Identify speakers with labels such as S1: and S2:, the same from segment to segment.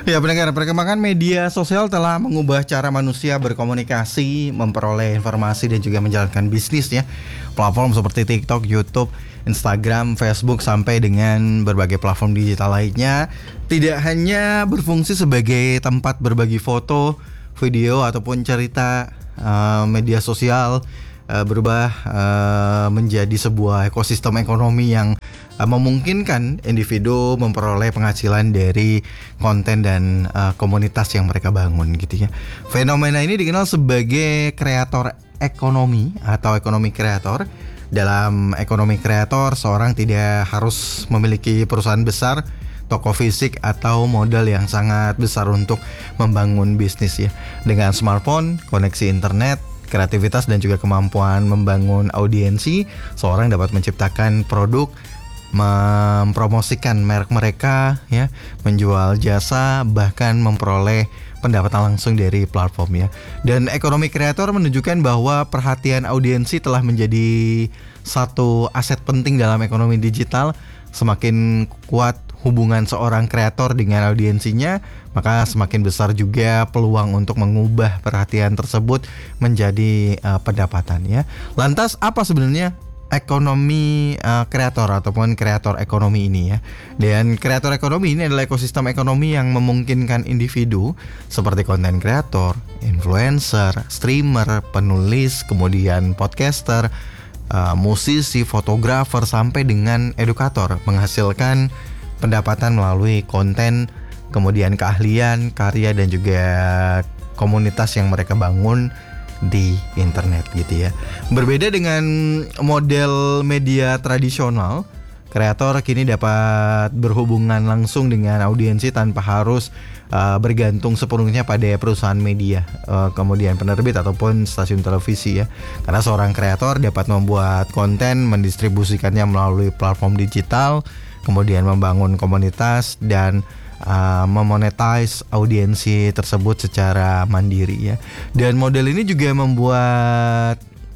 S1: Ya pendengar, perkembangan media sosial telah mengubah cara manusia berkomunikasi, memperoleh informasi dan juga menjalankan bisnis ya. Platform seperti TikTok, YouTube, Instagram, Facebook sampai dengan berbagai platform digital lainnya tidak hanya berfungsi sebagai tempat berbagi foto, video ataupun cerita. Media sosial berubah menjadi sebuah ekosistem ekonomi yang memungkinkan individu memperoleh penghasilan dari konten dan komunitas yang mereka bangun gitu ya. Fenomena ini dikenal sebagai kreator ekonomi atau ekonomi kreator. Dalam ekonomi kreator, seorang tidak harus memiliki perusahaan besar, toko fisik atau modal yang sangat besar untuk membangun bisnis ya. Dengan smartphone, koneksi internet, kreativitas dan juga kemampuan membangun audiensi, seorang dapat menciptakan produk, mempromosikan merek mereka ya, menjual jasa, bahkan memperoleh pendapatan langsung dari platform ya. Dan ekonomi kreator menunjukkan bahwa perhatian audiensi telah menjadi satu aset penting dalam ekonomi digital. Semakin kuat hubungan seorang kreator dengan audiensinya, maka semakin besar juga peluang untuk mengubah perhatian tersebut menjadi pendapatan ya. Lantas apa sebenarnya ekonomi kreator ataupun kreator ekonomi ini ya? Dan kreator ekonomi ini adalah ekosistem ekonomi yang memungkinkan individu seperti konten kreator, influencer, streamer, penulis, kemudian podcaster, musisi, fotografer sampai dengan edukator menghasilkan pendapatan melalui konten, kemudian keahlian, karya dan juga komunitas yang mereka bangun di internet gitu ya. Berbeda dengan model media tradisional, kreator kini dapat berhubungan langsung dengan audiensi tanpa harus bergantung sepenuhnya pada perusahaan media, kemudian penerbit ataupun stasiun televisi ya. Karena seorang kreator dapat membuat konten, mendistribusikannya melalui platform digital, kemudian membangun komunitas dan memonetize audiensi tersebut secara mandiri ya. Dan model ini juga membuat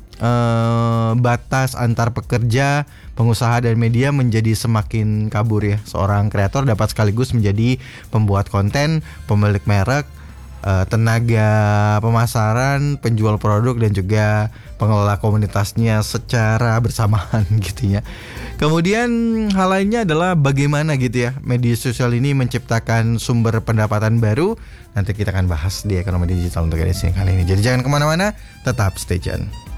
S1: batas antar pekerja, pengusaha dan media menjadi semakin kabur ya. Seorang kreator dapat sekaligus menjadi pembuat konten, pemilik merek, tenaga pemasaran, penjual produk dan juga pengelola komunitasnya secara bersamaan gitu ya. Kemudian hal lainnya adalah bagaimana gitu ya media sosial ini menciptakan sumber pendapatan baru. Nanti kita akan bahas di ekonomi digital untuk edisi kali ini. Jadi jangan kemana-mana, tetap stay tune.